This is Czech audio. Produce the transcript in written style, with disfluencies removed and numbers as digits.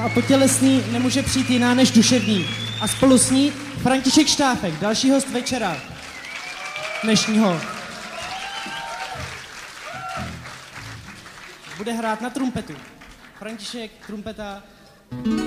a po tělesný nemůže přijít jiná než duševní. A spolu s ní František Štáfek, další host večera dnešního. Bude hrát na trumpetu. František, trumpeta.